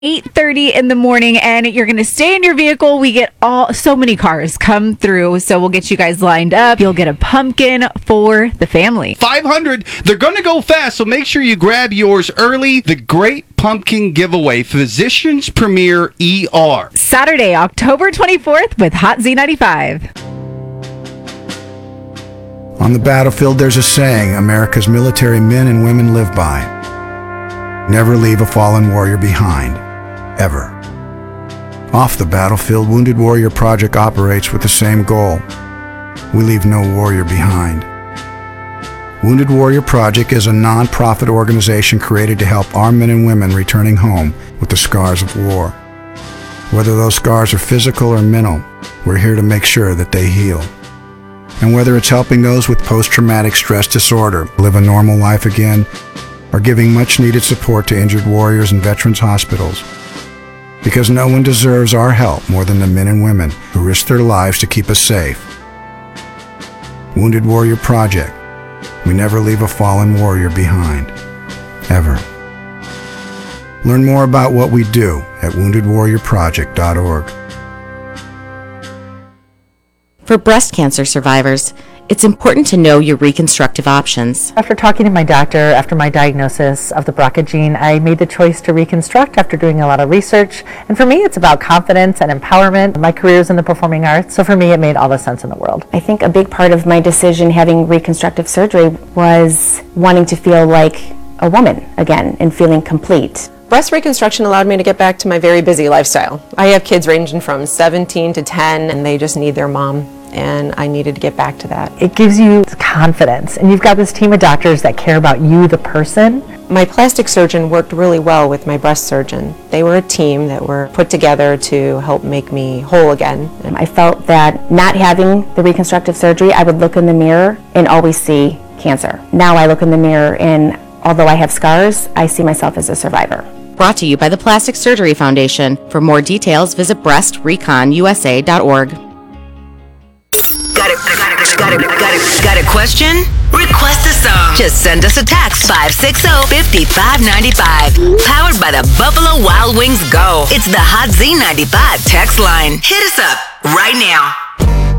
8:30 in the morning, and you're going to stay in your vehicle. We get so many cars come through, so we'll get you guys lined up. You'll get a pumpkin for the family. 500. They're going to go fast, so make sure you grab yours early. The Great Pumpkin Giveaway, Physicians Premier ER. Saturday, October 24th with Hot Z95. On the battlefield, there's a saying America's military men and women live by. Never leave a fallen warrior behind. Ever. Off the battlefield, Wounded Warrior Project operates with the same goal. We leave no warrior behind. Wounded Warrior Project is a non-profit organization created to help our men and women returning home with the scars of war. Whether those scars are physical or mental, we're here to make sure that they heal. And whether it's helping those with post-traumatic stress disorder live a normal life again, or giving much-needed support to injured warriors in veterans' hospitals, because no one deserves our help more than the men and women who risk their lives to keep us safe. Wounded Warrior Project. We never leave a fallen warrior behind. Ever. Learn more about what we do at woundedwarriorproject.org. For breast cancer survivors, it's important to know your reconstructive options. After talking to my doctor after my diagnosis of the BRCA gene, I made the choice to reconstruct after doing a lot of research. And for me, it's about confidence and empowerment. My career is in the performing arts, so for me, it made all the sense in the world. I think a big part of my decision having reconstructive surgery was wanting to feel like a woman again and feeling complete. Breast reconstruction allowed me to get back to my very busy lifestyle. I have kids ranging from 17 to 10, and they just need their mom. And I needed to get back to that. It gives you confidence, and you've got this team of doctors that care about you, the person. My plastic surgeon worked really well with my breast surgeon. They were a team that were put together to help make me whole again. I felt that not having the reconstructive surgery, I would look in the mirror and always see cancer. Now I look in the mirror and although I have scars, I see myself as a survivor. Brought to you by the Plastic Surgery Foundation. For more details, visit breastreconusa.org. Got a question? Request a song. Just send us a text 560-5595. Powered by the Buffalo Wild Wings Go. It's the Hot Z95 text line. Hit us up right now.